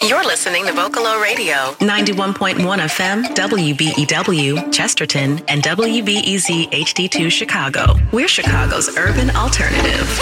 You're listening to Vocalo Radio, 91.1 FM, WBEW, Chesterton, and WBEZ HD2 Chicago. We're Chicago's urban alternative.